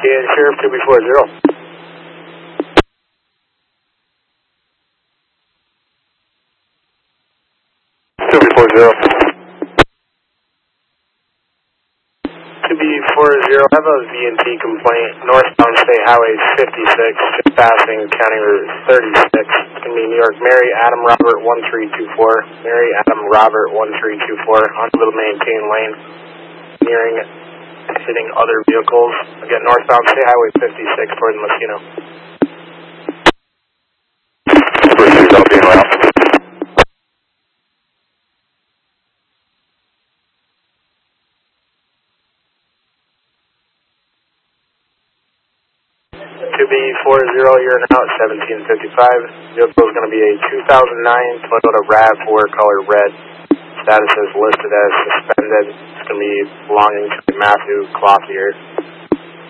And Sheriff 2B40. 2B40, have a V&T complaint, northbound State Highway 56, just passing County Route 36. It's going to be New York, Mary Adam Robert 1324, Mary Adam Robert 1324, unable to maintain lane, nearing and hitting other vehicles. Again, northbound State Highway 56 towards Mosquito. I'll be en route. You're now at 1755. Vehicle is going to be a 2009 Toyota RAV4 color red. Status is listed as suspended. It's going to be belonging to Matthew Clothier.